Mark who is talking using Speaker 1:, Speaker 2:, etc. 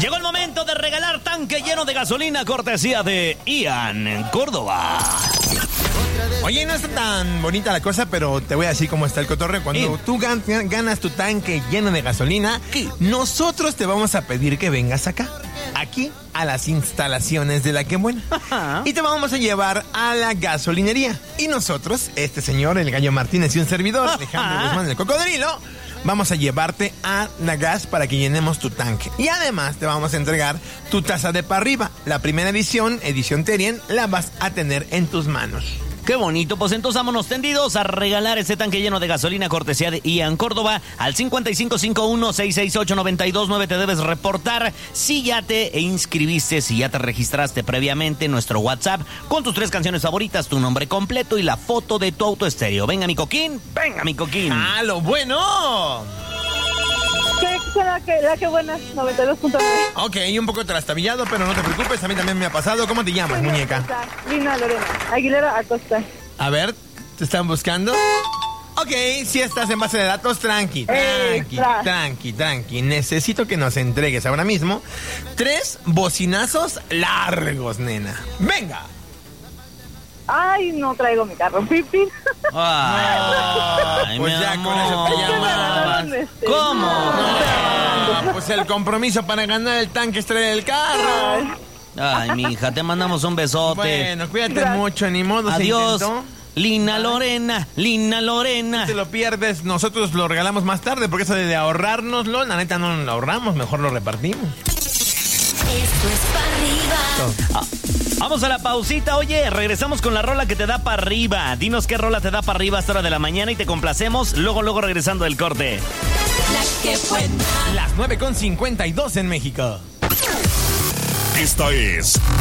Speaker 1: Llegó el momento de regalar tanque lleno de gasolina, cortesía de Ian en Córdoba.
Speaker 2: Oye, no está tan bonita la cosa, pero te voy a decir cómo está el cotorreo. Cuando tú ganas tu tanque lleno de gasolina, nosotros te vamos a pedir que vengas acá, aquí, a las instalaciones de La Que Buena. Y te vamos a llevar a la gasolinería. Y nosotros, este señor, el Gallo Martínez y un servidor, Alejandro Guzmán, el Cocodrilo, vamos a llevarte a la gas para que llenemos tu tanque. Y además te vamos a entregar tu taza de pa' arriba. La primera edición Terien, la vas a tener en tus manos.
Speaker 1: Qué bonito, pues entonces vámonos tendidos a regalar ese tanque lleno de gasolina, cortesía de Ian Córdoba. Al 5551-668-929 te debes reportar si ya te inscribiste, si ya te registraste previamente en nuestro WhatsApp con tus 3 canciones favoritas, tu nombre completo y la foto de tu auto estéreo. Venga, mi coquín, venga, mi coquín.
Speaker 2: ¡Ah, lo bueno!
Speaker 3: La que buena, 92.9.
Speaker 2: Ok, un poco trastabillado, pero no te preocupes, a mí también me ha pasado. ¿Cmo te llamas, muñeca?
Speaker 3: Lina Lorena Aguilera Acosta.
Speaker 2: A ver, ¿te están buscando? Ok, si estás en base de datos, tranqui. Necesito que nos entregues ahora mismo 3 bocinazos largos, nena. ¡Venga!
Speaker 3: Ay, no traigo mi carro, Pipi.
Speaker 1: Ay,
Speaker 2: pues ya con eso te llamabas.
Speaker 1: ¿Cómo?
Speaker 2: No, pues el compromiso para ganar el tanque estrella del carro.
Speaker 1: Ay, mija, te mandamos un besote.
Speaker 2: Bueno, cuídate mucho, ni modo.
Speaker 1: Adiós.
Speaker 2: Se intentó.
Speaker 1: Lina Lorena.
Speaker 2: Si te lo pierdes, nosotros lo regalamos más tarde, porque eso de ahorrárnoslo, la neta no lo ahorramos, mejor lo repartimos.
Speaker 4: Esto es pa' arriba.
Speaker 1: Vamos a la pausita. Oye, regresamos con la rola que te da para arriba. Dinos qué rola te da para arriba a esta hora de la mañana y te complacemos luego regresando del corte.
Speaker 4: La Que Buena.
Speaker 2: Las 9:52 en México.
Speaker 5: Esta es